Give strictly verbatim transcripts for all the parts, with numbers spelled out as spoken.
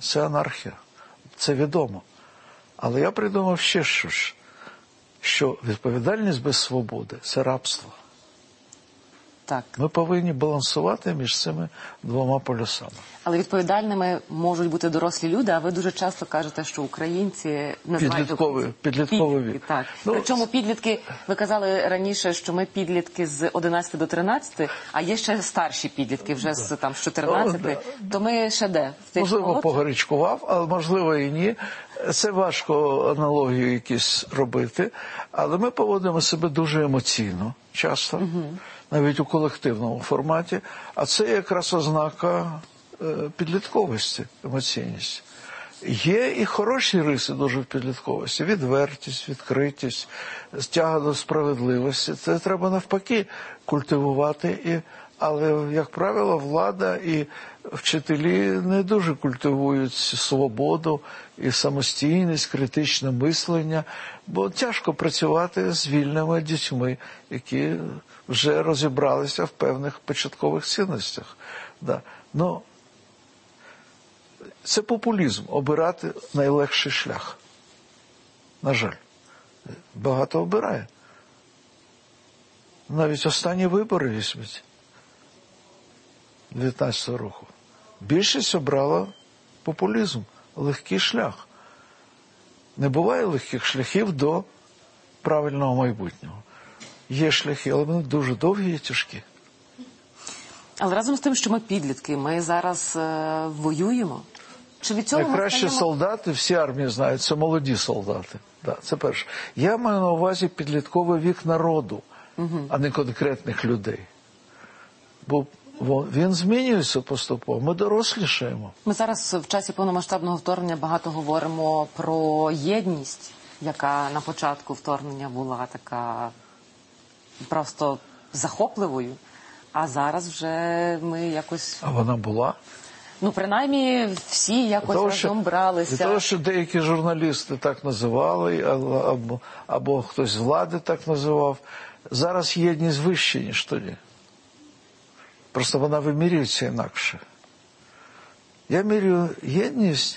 це анархія. Це відомо. Але я придумав ще щось, що відповідальність без свободи – це рабство. Так. Ми повинні балансувати між цими двома полюсами. Але відповідальними можуть бути дорослі люди, а ви дуже часто кажете, що українці називають Підлітковий, підлітковий вік. Так. Ну, Причому підлітки, ви казали раніше, що ми підлітки з одинадцяти до тринадцяти, а є ще старші підлітки, вже з, там, з чотирнадцяти. Ну, то ми ще де? В можливо, погарячкував, але можливо і ні. Це важко аналогію якісь робити, але ми поводимо себе дуже емоційно часто, угу. навіть у колективному форматі, а це якраз ознака підлітковості, емоційність. Є і хороші риси дуже в підлітковості. Відвертість, відкритість, тяга до справедливості. Це треба навпаки культивувати. І, але, як правило, влада і вчителі не дуже культивують свободу і самостійність, критичне мислення, бо тяжко працювати з вільними дітьми, які вже розібралися в певних початкових цінностях. Да. Но це популізм – обирати найлегший шлях. На жаль, багато обирає. Навіть останні вибори візьміть дев'ятнадцятого року. Більшість обрала популізм, легкий шлях. Не буває легких шляхів до правильного майбутнього. Є шляхи, але вони дуже довгі і тяжкі. Але разом з тим, що ми підлітки, ми зараз е, воюємо. Чи від цього найкращі стаємо... солдати, всі армії знають, це молоді солдати. Да, це перше. Я маю на увазі підлітковий вік народу, угу. а не конкретних людей. Бо він змінюється поступово, ми дорослішаємо. Ми зараз в часі повномасштабного вторгнення багато говоримо про єдність, яка на початку вторгнення була така просто захопливою, а зараз вже ми якось... А вона була? Ну, принаймні, всі якось того, разом що, бралися. Від того, що деякі журналісти так називали, або, або, або хтось з влади так називав, зараз єдність вища, ніж тоді. Просто вона вимірюється інакше. Я мірю єдність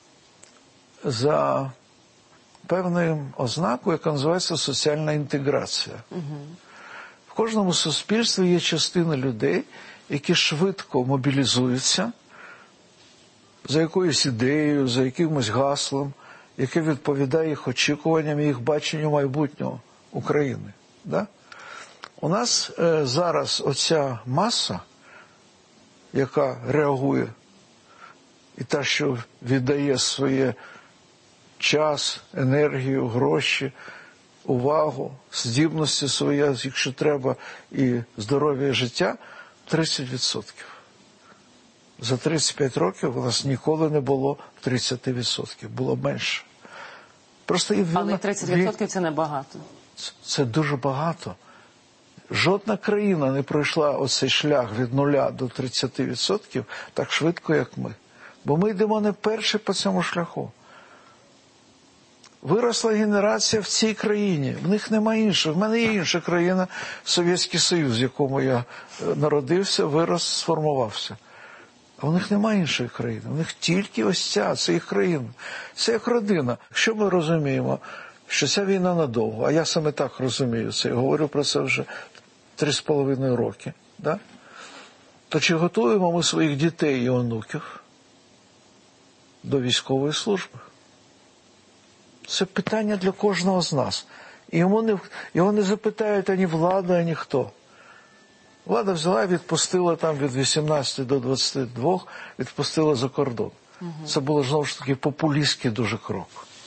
за певною ознакою, яка називається соціальна інтеграція. Угу. В кожному суспільстві є частина людей, які швидко мобілізуються за якоюсь ідеєю, за якимось гаслом, яке відповідає їх очікуванням і їх баченню майбутнього України. Да? У нас е, зараз оця маса, яка реагує, і та, що віддає своє час, енергію, гроші, увагу, здібності свої, якщо треба, і здоров'я, і життя, тридцять відсотків. За тридцять п'ять років у нас ніколи не було тридцять відсотків, було менше. Просто і але тридцять відсотків це небагато. Це, це дуже багато. Жодна країна не пройшла оцей шлях від нуля до тридцяти відсотків так швидко, як ми. Бо ми йдемо не перші по цьому шляху. Виросла генерація в цій країні. В них немає іншого. В мене є інша країна, Совєтський Союз, в якому я народився, вирос, сформувався. А в них немає іншої країни. В них тільки ось ця, це їх країна. Це як родина. Якщо ми розуміємо, що ця війна надовго, а я саме так розумію це, я говорю про це вже три з половиною роки, да? То чи готуємо ми своїх дітей і онуків до військової служби? Це питання для кожного з нас. І йому не, його не запитають ані влада, ані хто. Влада взяла і відпустила там від вісімнадцяти до двадцяти двох, відпустила за кордон. Угу. Це було, знову ж таки, популістський дуже крок.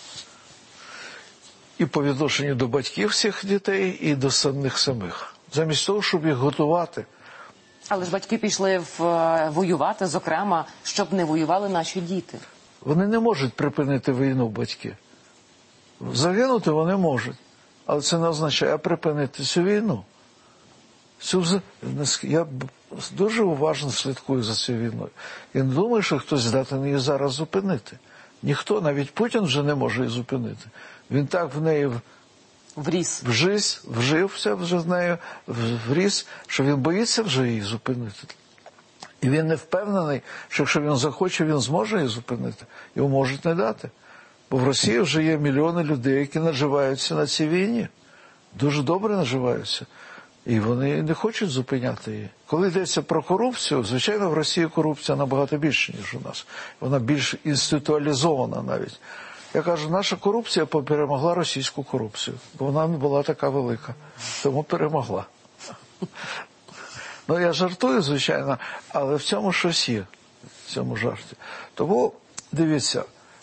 І по відношенню до батьків всіх дітей, і до них самих. Замість того, щоб їх готувати. Але ж батьки пішли в, воювати, зокрема, щоб не воювали наші діти. Вони не можуть припинити війну, батьки. Загинути вони можуть, але це не означає припинити цю війну. Цю... Я дуже уважно слідкую за цією війною. Я не думаю, що хтось здатний її зараз зупинити. Ніхто, навіть Путін вже не може її зупинити. Він так в неї вріс. Вжись, вжився вже з нею, вріс, що він боїться вже її зупинити. І він не впевнений, що якщо він захоче, він зможе її зупинити. Його можуть не дати. Бо в Росії вже є мільйони людей, які наживаються на цій війні. Дуже добре наживаються. І вони не хочуть зупиняти її. Коли йдеться про корупцію, звичайно, в Росії корупція набагато більше, ніж у нас. Вона більш інституалізована навіть. Я кажу, наша корупція перемогла російську корупцію. Бо вона не була така велика. Тому перемогла. Ну, я жартую, звичайно, але в цьому щось є. В цьому жарті. Тому, дивіться,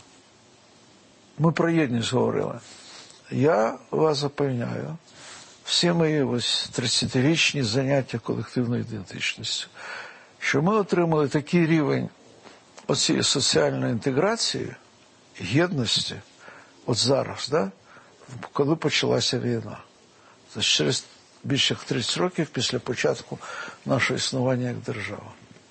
ми про єдність говорили. Я вас запевняю, всі мої ось тридцятирічні заняття колективною ідентичністю, що ми отримали такий рівень оцієї соціальної інтеграції, єдності, от зараз, да, коли почалася війна. Тобто через більше як тридцять років після початку нашого існування як держави.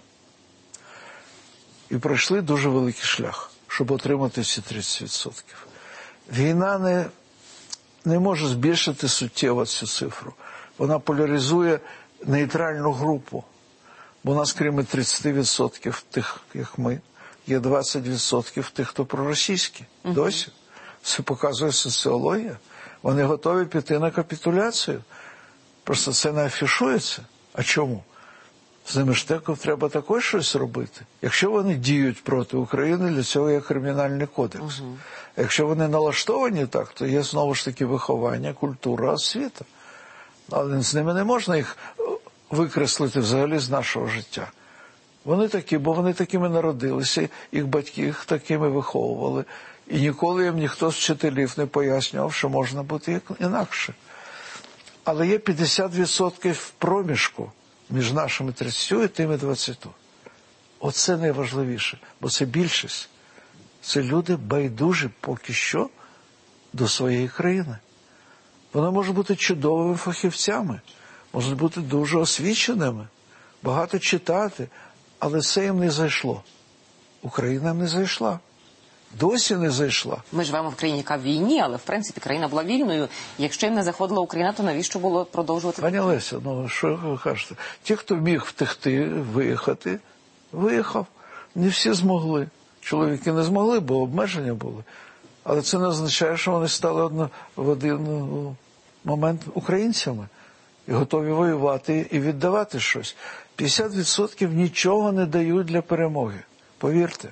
І пройшли дуже великий шлях, щоб отримати ці тридцять відсотків. Війна не, не може збільшити суттєво цю цифру. Вона поляризує нейтральну групу. Бо у нас, крім тридцять відсотків тих, як ми, є двадцять відсотків тих, хто проросійські. Uh-huh. Досі. Це показує соціологія. Вони готові піти на капітуляцію. Просто це не афішується. А чому? З ними ж треба також щось робити. Якщо вони діють проти України, для цього є кримінальний кодекс. Uh-huh. Якщо вони налаштовані так, то є знову ж таки виховання, культура, освіта. Але з ними не можна їх викреслити взагалі з нашого життя. Вони такі, бо вони такими народилися, їх батьки їх такими виховували. І ніколи їм ніхто з вчителів не пояснював, що можна бути інакше. Але є п'ятдесят відсотків проміжку між нашими тридцятьма і тими двадцятьма. Оце найважливіше, бо це більшість. Це люди байдужі поки що до своєї країни. Вони можуть бути чудовими фахівцями, можуть бути дуже освіченими, багато читати, але це їм не зайшло. Україна їм не зайшла. Досі не зайшла. Ми живемо в країні, яка в війні, але, в принципі, країна була вільною. Якщо їм не заходила Україна, то навіщо було продовжувати? Пані Леся, ну, що ви кажете? Ті, хто міг втекти, виїхати, виїхав. Не всі змогли. Чоловіки не змогли, бо обмеження були. Але це не означає, що вони стали одно, в один момент українцями. І готові воювати і віддавати щось. п'ятдесят відсотків нічого не дають для перемоги. Повірте.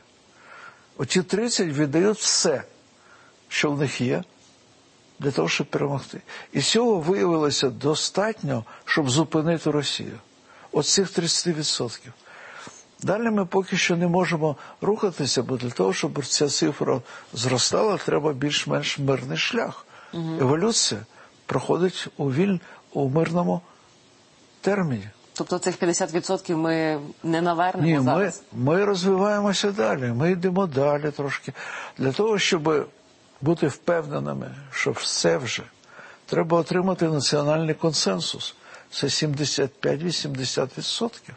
Оці тридцять віддають все, що в них є, для того, щоб перемогти. І цього виявилося достатньо, щоб зупинити Росію. Оцих тридцять відсотків. Далі ми поки що не можемо рухатися, бо для того, щоб ця цифра зростала, треба більш-менш мирний шлях. Угу. Еволюція проходить у, віль... у мирному терміні. Тобто цих п'ятдесят відсотків ми не навернемо Ні, зараз? Ми, ми розвиваємося далі, ми йдемо далі трошки. Для того, щоб бути впевненими, що все вже, треба отримати національний консенсус. Це сімдесят п'ять - вісімдесят відсотків.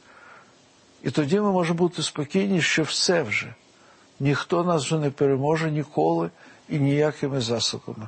І тоді ми можемо бути спокійні, що все вже. Ніхто нас вже не переможе ніколи і ніякими засобами.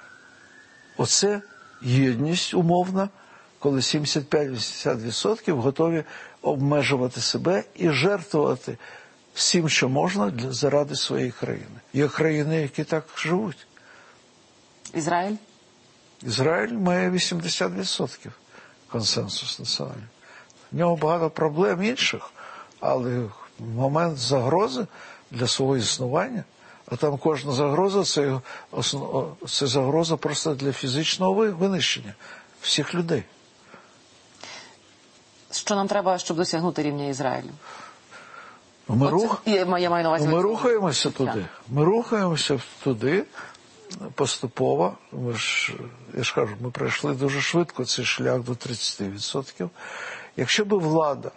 Оце єдність умовна, коли сімдесят п'ять - вісімдесят відсотків готові обмежувати себе і жертвувати всім, що можна для, заради своєї країни. Є країни, які так живуть. Ізраїль? Ізраїль має вісімдесят відсотків консенсус національний. В нього багато проблем інших, але в момент загрози для свого існування, а там кожна загроза це, це загроза просто для фізичного винищення всіх людей. Що нам треба, щоб досягнути рівня Ізраїлю? Ми, рух... я маю на увазі ми рухаємося туди. Ми рухаємося туди поступово. Ми ж, я ж кажу, ми пройшли дуже швидко цей шлях до тридцять відсотків. Якщо б влада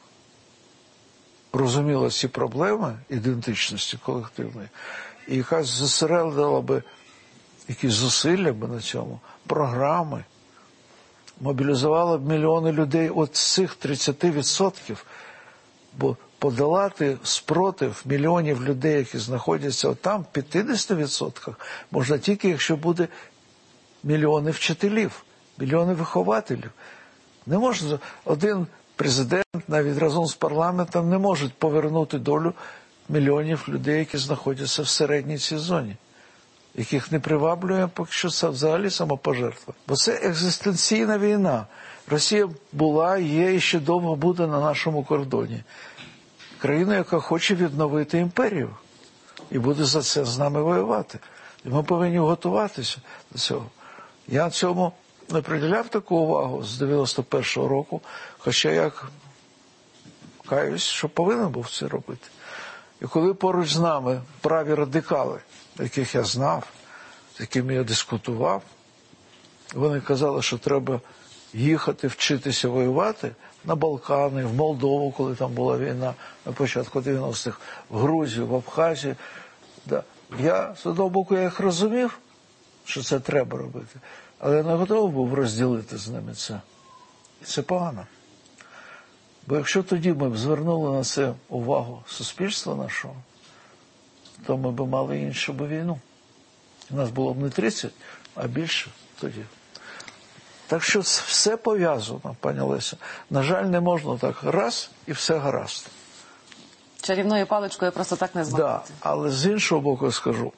розуміла ці проблеми ідентичності колективної і якась зосередила би якісь зусилля би на цьому, програми, мобілізувала б мільйони людей от цих тридцять відсотків, бо подолати спротив мільйонів людей, які знаходяться там, в п'ятдесят відсотків, можна тільки, якщо буде мільйони вчителів, мільйони вихователів. Не можна один президент навіть разом з парламентом не можуть повернути долю мільйонів людей, які знаходяться в середній цій зоні, яких не приваблює поки що це взагалі самопожертва. Бо це екзистенційна війна. Росія була, є і ще довго буде на нашому кордоні. Країна, яка хоче відновити імперію і буде за це з нами воювати. І ми повинні готуватися до цього. Я цьому не приділяв таку увагу з дев'яносто першого року, хоча я каюсь, що повинен був це робити. І коли поруч з нами праві радикали, яких я знав, з якими я дискутував, вони казали, що треба їхати, вчитися воювати на Балкани, в Молдову, коли там була війна на початку дев'яностих, в Грузію, в Абхазію. Да. Я, з одного боку, я їх розумів, що це треба робити, але я не готовий був розділити з ними це. І це погано. Бо якщо тоді ми б звернули на це увагу суспільства нашого, то ми б мали іншу б війну. У нас було б не тридцять, а більше тоді. Так що все пов'язано, пані Леся. На жаль, не можна так раз і все гаразд. Чарівною паличкою просто так не змогти. Да, але з іншого боку скажу,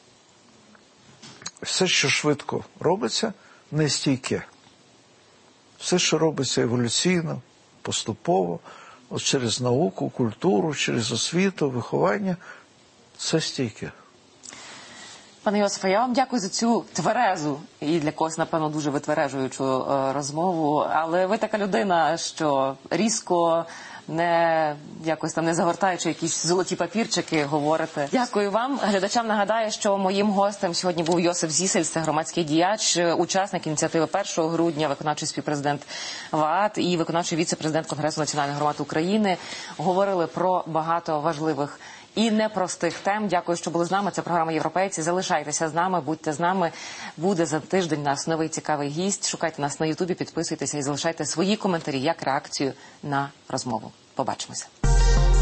все, що швидко робиться, не стійке. Все, що робиться еволюційно, поступово, от через науку, культуру, через освіту, виховання, це стійке. Пане Йосифе, я вам дякую за цю тверезу і для когось, напевно, дуже витвережуючу розмову. Але ви така людина, що різко, не якось там не загортаючи якісь золоті папірчики, говорите. Дякую вам. Глядачам нагадаю, що моїм гостем сьогодні був Йосиф Зісельс, це громадський діяч, учасник ініціативи першого грудня, виконавчий співпрезидент ВААТ і виконавчий віце-президент Конгресу національних громад України. Говорили про багато важливих і непростих тем. Дякую, що були з нами. Це програма «Європейці». Залишайтеся з нами, будьте з нами. Буде за тиждень у нас новий цікавий гість. Шукайте нас на Ютубі, підписуйтеся і залишайте свої коментарі як реакцію на розмову. Побачимося.